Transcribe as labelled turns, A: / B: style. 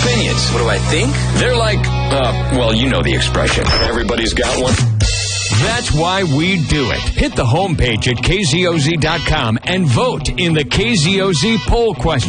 A: opinions.
B: What do I think?
A: They're like, well, you know the expression. Everybody's got one.
C: That's why we do it. Hit the homepage at KZOZ.com and vote in the KZOZ poll question.